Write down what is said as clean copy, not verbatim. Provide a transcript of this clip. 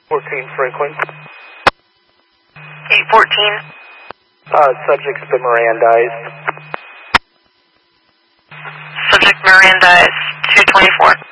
14 frequent. 814. Subject's been Mirandized. Subject Mirandized, 224.